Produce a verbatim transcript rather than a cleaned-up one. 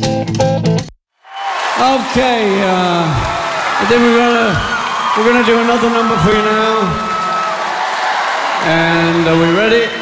Okay, uh, I think we're gonna we're gonna do another number for you now. And are we ready?